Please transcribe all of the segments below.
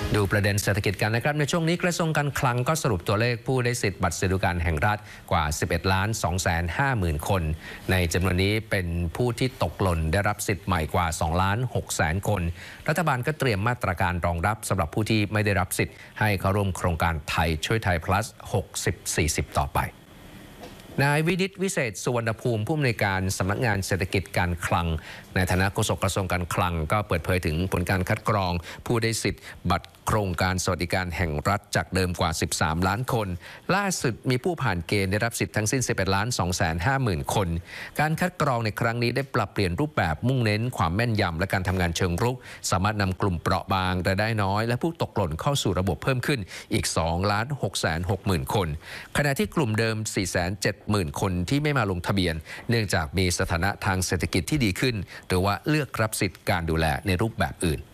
ดูประเด็นเศรษฐกิจกันนะครับในช่วงนี้กระทรวงการคลังก็สรุปตัวเลขผู้ได้สิทธิ์บัตรสวัสดิการแห่งรัฐกว่า 11,250,000 คนในจำนวนนี้เป็นผู้ที่ตกหล่นได้รับสิทธิ์ใหม่กว่า 2,600,000 คนรัฐบาลก็เตรียมมาตรการรองรับสำหรับผู้ที่ไม่ได้รับสิทธิ์ให้เข้าร่วมโครงการไทยช่วยไทย plus 60-40 ต่อไปนายวินิตวิเศษสุวรรณภูมิผู้อำนวยการสำนักงานเศรษฐกิจการคลังในฐานะโฆษกกระทรวงการคลังก็เปิดเผยถึงผลการคัดกรองผู้ได้สิทธิ์บัตรโครงการสวัสดิการแห่งรัฐจากเดิมกว่า13ล้านคนล่าสุดมีผู้ผ่านเกณฑ์ได้รับสิทธิ์ทั้งสิ้น 11,250,000 คนการคัดกรองในครั้งนี้ได้ปรับเปลี่ยนรูปแบบมุ่งเน้นความแม่นยำและการทำงานเชิงรุกสามารถนำกลุ่มเปราะบางรายได้น้อยและผู้ตกหล่นเข้าสู่ระบบเพิ่มขึ้นอีก 2,660,000 คนขณะที่กลุ่มเดิม 470,000 คนที่ไม่มาลงทะเบียนเนื่องจากมีสถานะทางเศรษฐกิจที่ดีขึ้นหรือว่าเลือกรับสิทธิ์การดูแลในรูปแบบอื่น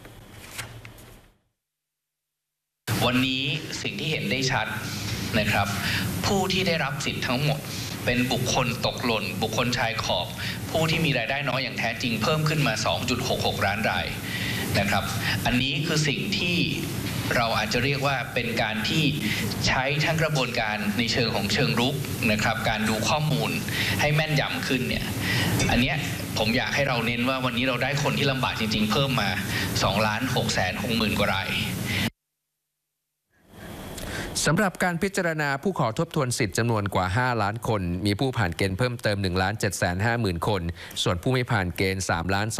วันนี้สิ่งที่เห็นได้ชัดนะครับผู้ที่ได้รับสิทธิ์ทั้งหมดเป็นบุคคลตกหล่นบุคคลชายขอบผู้ที่มีรายได้น้อยอย่างแท้จริงเพิ่มขึ้นมา 2.66 ล้านรายนะครับอันนี้คือสิ่งที่เราอาจจะเรียกว่าเป็นการที่ใช้ทั้งกระบวนการในเชิงของเชิงรุกนะครับการดูข้อมูลให้แม่นยำขึ้นเนี่ยอันเนี้ยผมอยากให้เราเน้นว่าวันนี้เราได้คนที่ลำบากจริงๆเพิ่มมา 2,660,000 กว่ารายสำหรับการพิจารณาผู้ขอทบทวนสิทธิ์จำนวนกว่า5ล้านคนมีผู้ผ่านเกณฑ์เพิ่มเติม 1,750,000 คนส่วนผู้ไม่ผ่านเกณฑ์